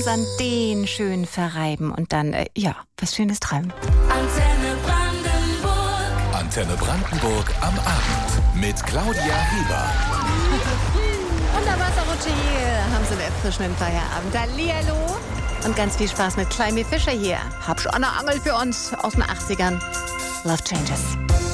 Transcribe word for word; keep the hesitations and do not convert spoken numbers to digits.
uns an den schön verreiben und dann, äh, ja, was Schönes träumen. Antenne Brandenburg. Antenne Brandenburg am Abend mit Claudia Heber. Unterwasserrutsche hier, haben Sie einen frischen Feierabend. Hallihallo und ganz viel Spaß mit Climby Fisher hier. Hab schon eine Angel für uns aus den achtzigern. Love Changes.